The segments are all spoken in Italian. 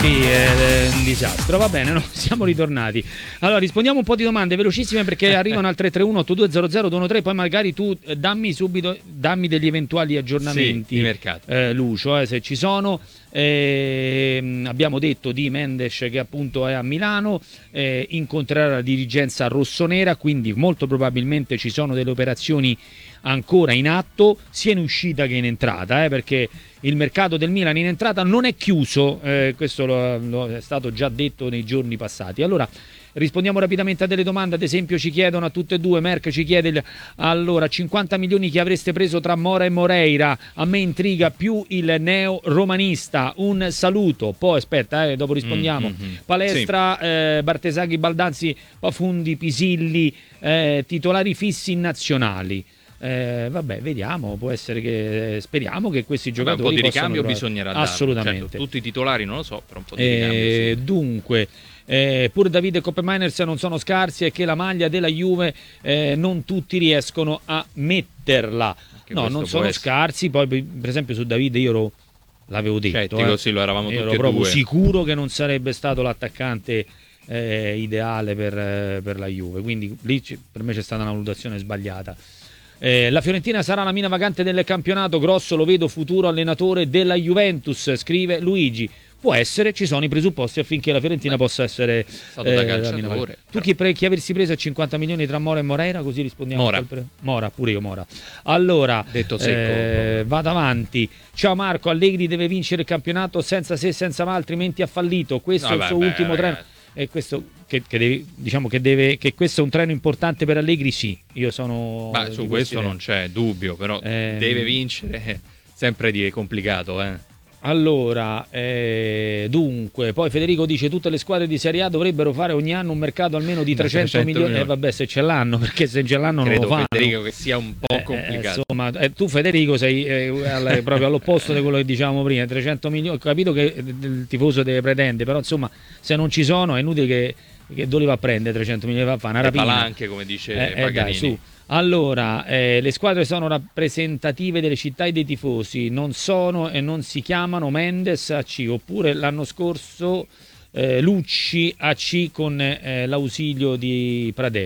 Sì, è un disastro. Va bene, no? Siamo ritornati. Allora, rispondiamo un po' di domande velocissime perché arrivano al 331-8200-213. Poi magari tu dammi degli eventuali aggiornamenti di mercato. Lucio, se ci sono. Abbiamo detto di Mendes che appunto è a Milano, incontrerà la dirigenza rossonera, quindi molto probabilmente ci sono delle operazioni ancora in atto sia in uscita che in entrata, perché il mercato del Milan in entrata non è chiuso, questo lo è stato già detto nei giorni passati. Allora rispondiamo rapidamente a delle domande. Ad esempio ci chiedono a tutte e due, Merck ci chiede allora 50 milioni che avreste preso tra Mora e Moreira, a me intriga più il neo romanista, un saluto. Poi aspetta, dopo rispondiamo. Palestra, sì. Bartesaghi, Baldanzi, Pafundi, Pisilli, titolari fissi in nazionali. Vabbè, vediamo, può essere che speriamo che questi giocatori un po' di possano ricambio bisognerà darlo. Assolutamente. Certo, tutti i titolari non lo so, però un po' di ricambio sì. Dunque pure Davide e Koppelmeiners non sono scarsi, e che la maglia della Juve non tutti riescono a metterla. No, non sono scarsi. Poi per esempio su Davide io l'avevo detto, sì, lo eravamo tutti ero e proprio due. sicuro che non sarebbe stato l'attaccante ideale per la Juve, quindi lì per me c'è stata una valutazione sbagliata. La Fiorentina sarà la mina vagante del campionato, Grosso lo vedo futuro allenatore della Juventus, scrive Luigi. Può essere, ci sono i presupposti affinché la Fiorentina possa essere stato da calciatore. Tu chi avresti preso a 50 milioni tra Mora e Moreira? Così rispondiamo. Mora, pure io Mora. Allora, detto secco. vado avanti. Ciao Marco, Allegri deve vincere il campionato senza se, senza ma, altrimenti ha fallito. Questo è il suo ultimo treno. E questo che questo è un treno importante per Allegri, sì. Io sono su questo non c'è dubbio, però deve vincere, sempre complicato, Allora, dunque, poi Federico dice tutte le squadre di Serie A dovrebbero fare ogni anno un mercato almeno di 300 milioni. Vabbè, se ce l'hanno, perché se ce l'hanno non lo fanno. Federico, che sia un po' complicato. Insomma, tu Federico sei proprio all'opposto di quello che dicevamo prima. 300 milioni, ho capito che il tifoso deve pretendere, però insomma, se non ci sono è inutile che dove va a prendere 300 milioni, va a fare una rapina. Palanche, come dice Paganini. Dai, su. Allora, le squadre sono rappresentative delle città e dei tifosi, non sono e non si chiamano Mendes AC, oppure l'anno scorso Lucci AC con l'ausilio di Pradè.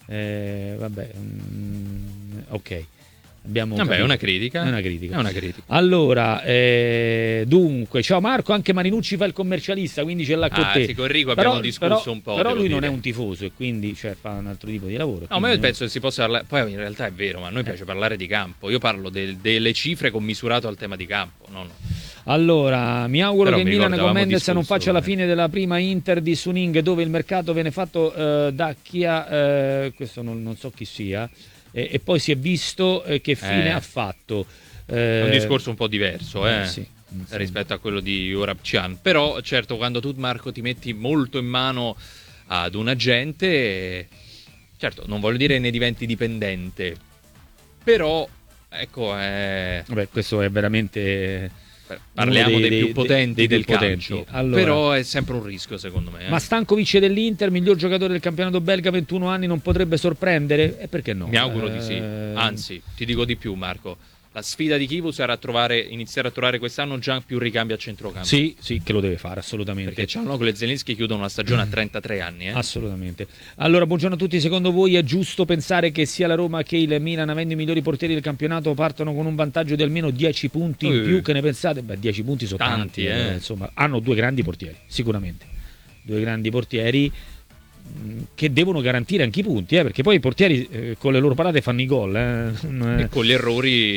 Ok. È una critica. Allora, dunque, ciao Marco, anche Marinucci fa il commercialista, quindi ce l'ha con te. Sì, con Rico abbiamo discusso un po'. Però lui non è un tifoso e quindi fa un altro tipo di lavoro. No, ma io penso che si possa parlare. Poi in realtà è vero, ma a noi piace parlare di campo. Io parlo delle cifre commisurato al tema di campo. No. Allora, mi auguro che Milan con Mendes non faccia la fine della prima Inter di Suning, dove il mercato viene fatto da chi ha questo non so chi sia. E poi si è visto che fine ha fatto. È un discorso un po' diverso rispetto a quello di Orabcian. Però certo, quando tu, Marco, ti metti molto in mano ad un agente, certo, non voglio dire ne diventi dipendente, però ecco questo è veramente parliamo dei più potenti del calcio. Allora, però è sempre un rischio, secondo me. Ma Stankovic dell'Inter, miglior giocatore del campionato belga, 21 anni, non potrebbe sorprendere? E perché no? Mi auguro di sì. Anzi, ti dico di più, Marco. La sfida di Chivu sarà iniziare a trovare quest'anno già più ricambi a centrocampo. Sì, che lo deve fare, assolutamente. Perché Cialanoglu e Zelinski chiudono la stagione a 33 anni. Assolutamente. Allora, buongiorno a tutti. Secondo voi è giusto pensare che sia la Roma che il Milan, avendo i migliori portieri del campionato, partono con un vantaggio di almeno 10 punti in più? Che ne pensate? 10 punti sono tanti. Insomma, hanno due grandi portieri, sicuramente. Due grandi portieri che devono garantire anche i punti, perché poi i portieri con le loro parate fanno i gol e con gli errori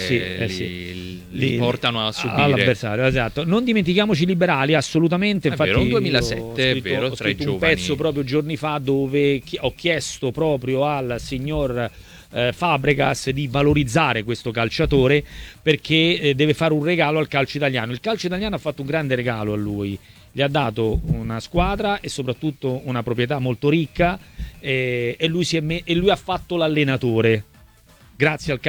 li portano a subire all'avversario. Esatto. Non dimentichiamoci i liberali, assolutamente. Infatti, è vero, un 2007 è vero, tra i giovani. Un pezzo proprio giorni fa dove ho chiesto proprio al signor Fabregas di valorizzare questo calciatore, perché deve fare un regalo al calcio italiano. Il calcio italiano ha fatto un grande regalo a lui. Gli ha dato una squadra e soprattutto una proprietà molto ricca, e lui ha fatto l'allenatore grazie al